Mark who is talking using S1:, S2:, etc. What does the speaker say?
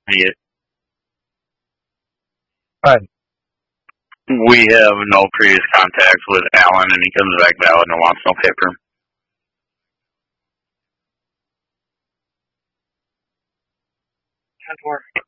S1: Yeah,
S2: Right.
S1: we have no previous contacts with Alan, and he comes back valid and wants no paper.
S2: 10-4.